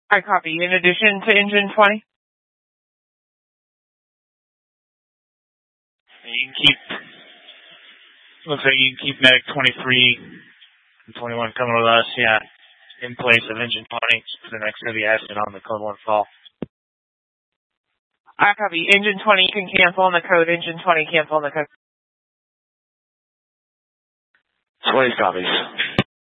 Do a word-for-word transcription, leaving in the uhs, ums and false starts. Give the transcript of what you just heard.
I copy. In addition to engine twenty? You can keep, looks like you can keep medic twenty-three and twenty-one coming with us, yeah, in place of engine twenty for the next heavy accident on the code one fall. I copy. Engine twenty can cancel on the code. Engine twenty cancel on the code. twenty copies.